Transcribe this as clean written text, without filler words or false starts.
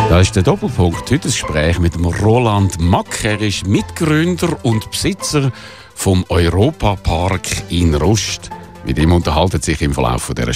Das ist der Doppelpunkt. Heute ein Gespräch mit dem Roland Mack. Er ist Mitgründer und Besitzer vom Europapark in Rust. Mit ihm unterhalten sich im Verlauf dieser